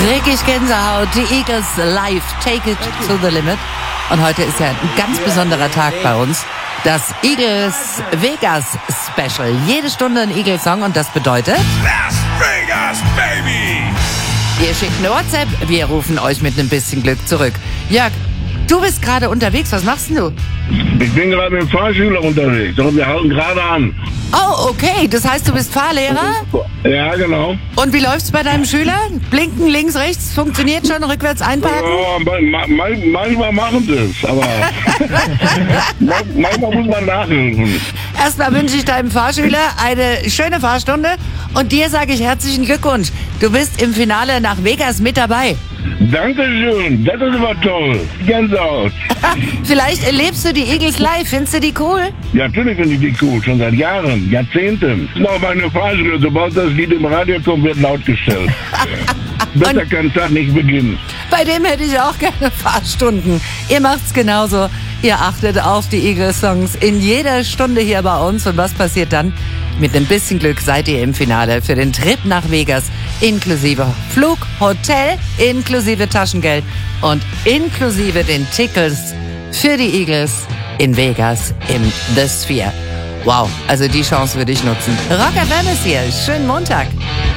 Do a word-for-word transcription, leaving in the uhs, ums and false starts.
Krieg ich Gänsehaut, die Eagles live, take it to the limit. Und heute ist ja ein ganz besonderer Tag bei uns. Das Eagles Vegas Special. Jede Stunde ein Eagles-Song und das bedeutet... Las Vegas, baby! Ihr schickt eine WhatsApp, wir rufen euch mit einem bisschen Glück zurück. Jörg, du bist gerade unterwegs, was machst denn du? Ich bin gerade mit dem Fahrschüler unterwegs, aber wir halten gerade an. Oh, okay, das heißt, du bist Fahrlehrer? Ja, genau. Und wie läuft's bei deinem Schüler? Blinken links, rechts, funktioniert schon, rückwärts einparken? Ja, ma- ma- manchmal machen sie es, aber manchmal muss man nachhelfen. Erstmal wünsche ich deinem Fahrschüler eine schöne Fahrstunde und dir sage ich herzlichen Glückwunsch. Du bist im Finale nach Vegas mit dabei. Dankeschön, das ist aber toll. Gänsehaut. Vielleicht erlebst du die Eagles live, findest du die cool? Ja, natürlich finde ich die cool, schon seit Jahren, Jahrzehnten. Das ist auch meine Fahrschüler, sobald das Lied im Radio kommt, wird laut gestellt. Besser kann der Tag nicht beginnen. Bei dem hätte ich auch gerne Fahrstunden. Ihr macht's genauso. Ihr achtet auf die Eagles-Songs in jeder Stunde hier bei uns. Und was passiert dann? Mit ein bisschen Glück seid ihr im Finale für den Trip nach Vegas. Inklusive Flug, Hotel, inklusive Taschengeld und inklusive den Tickets für die Eagles in Vegas im The Sphere. Wow, also die Chance würde ich nutzen. Rock F M ist hier. Schönen Montag.